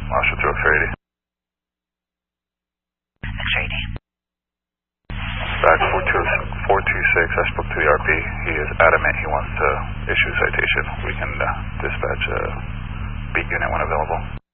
Marshall 2X80. X80. Back 426, I spoke to the RP. He is adamant he wants to issue a citation. We can dispatch a beat unit when available.